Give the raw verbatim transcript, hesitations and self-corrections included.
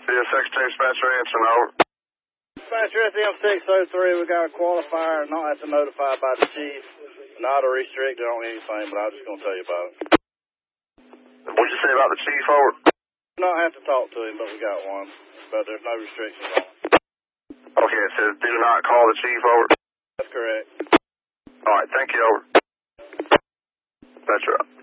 Yeah, Secretary Dispatcher answering, over. Dispatcher, S M six oh three, we got a qualifier and not have to notify by the chief. Not a restricted on anything, but I'm just going to tell you about it. What'd you say about the chief, over? We don't have to talk to him, but we got one. But there's no restrictions on it. Okay, it says do not call the chief, over. That's correct. All right, thank you, over. That's right.